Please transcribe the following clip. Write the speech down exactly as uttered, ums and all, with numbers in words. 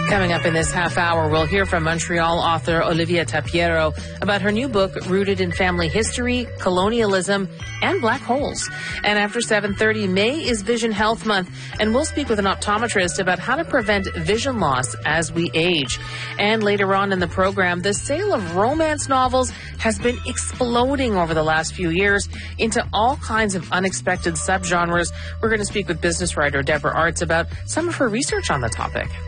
Coming up in this half hour, we'll hear from Montreal author Olivia Tapiero about her new book, rooted in family history, colonialism, and black holes. And after seven thirty, May is Vision Health Month, and we'll speak with an optometrist about how to prevent vision loss as we age. And later on in the program, the sale of romance novels has been exploding over the last few years into all kinds of unexpected subgenres. We're going to speak with business writer Deborah Arts about some of her research on the topic.